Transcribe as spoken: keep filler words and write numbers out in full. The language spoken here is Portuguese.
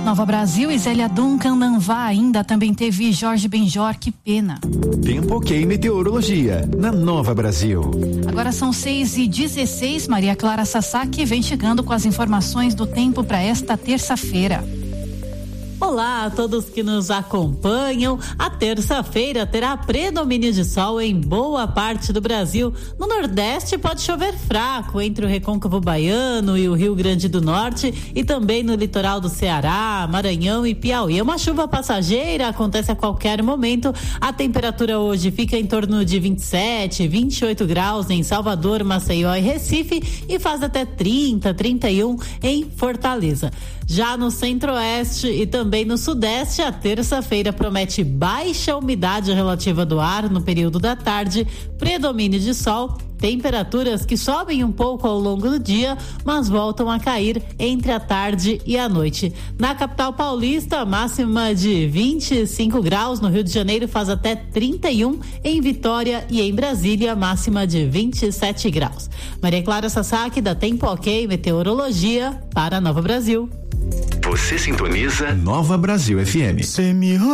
Nova Brasil e Zélia Duncan Nanvá, ainda também teve Jorge Benjor, que pena. Tempo ok meteorologia, na Nova Brasil. Agora são seis e dezesseis, Maria Clara Sasaki vem chegando com as informações do tempo para esta terça-feira. Olá a todos que nos acompanham. A terça-feira terá predomínio de sol em boa parte do Brasil. No Nordeste pode chover fraco entre o Recôncavo Baiano e o Rio Grande do Norte e também no litoral do Ceará, Maranhão e Piauí. É uma chuva passageira, acontece a qualquer momento. A temperatura hoje fica em torno de vinte e sete, vinte e oito graus em Salvador, Maceió e Recife e faz até trinta, trinta e um em Fortaleza. Já no Centro-Oeste e também no Sudeste, a terça-feira promete baixa umidade relativa do ar no período da tarde, predomínio de sol, temperaturas que sobem um pouco ao longo do dia, mas voltam a cair entre a tarde e a noite. Na capital paulista, máxima de vinte e cinco graus, no Rio de Janeiro faz até trinta e um, em Vitória e em Brasília, máxima de vinte e sete graus. Maria Clara Sasaki, da Tempo Ok Meteorologia, para Nova Brasil. Você sintoniza Nova Brasil F M.